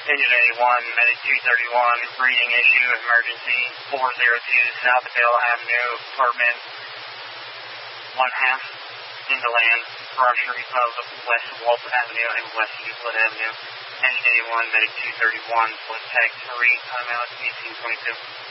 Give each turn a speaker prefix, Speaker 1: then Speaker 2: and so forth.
Speaker 1: Engine 81, Medic 231, breathing issue, emergency, 402 Southdale Avenue, apartment 1/2, into land, cross-street of West Wolf Avenue and West Euclid Avenue. Engine 81, Medic 231, split tag 3, timeout 1822.